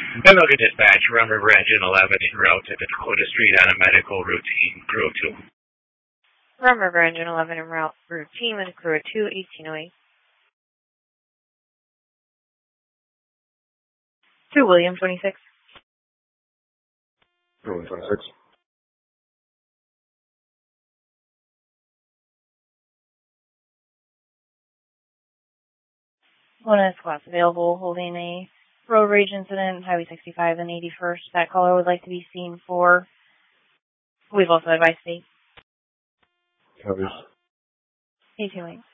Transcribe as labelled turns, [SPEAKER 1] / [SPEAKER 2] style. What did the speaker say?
[SPEAKER 1] Pimlico Dispatch, Rum River Engine 11 en route to Dakota Street on a medical routine, crew of 2.
[SPEAKER 2] Rum River Engine 11 en route routine with a crew of 2, 1808. To William 26.
[SPEAKER 3] William 26.
[SPEAKER 2] One of the squads available holding a road rage incident, Highway 65 and 81st. That caller would like to be seen for. We've also advised state.
[SPEAKER 3] Copies.
[SPEAKER 2] 1808.